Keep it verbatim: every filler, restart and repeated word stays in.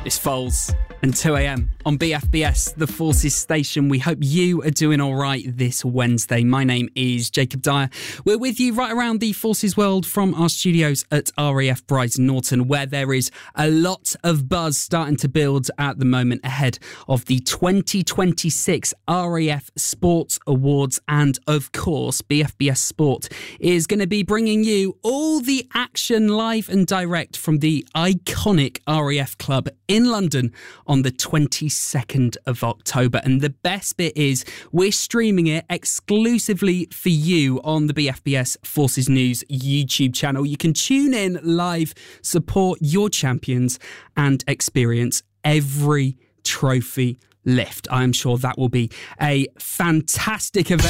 It's Foals and two a.m. on B F B S, the Forces station. We hope you are doing all right this Wednesday. My name is Jacob Dyer. We're with you right around the Forces world from our studios at R A F Brighton Norton, where there is a lot of buzz starting to build at the moment ahead of the twenty twenty-six R A F Sports Awards. And of course, B F B S Sport is going to be bringing you all the action live and direct from the iconic R A F Club in London on the twenty-second of October. And the best bit is we're streaming it exclusively for you on the B F B S Forces News YouTube channel. You can tune in live, support your champions and experience every trophy lift. I'm sure that will be a fantastic event.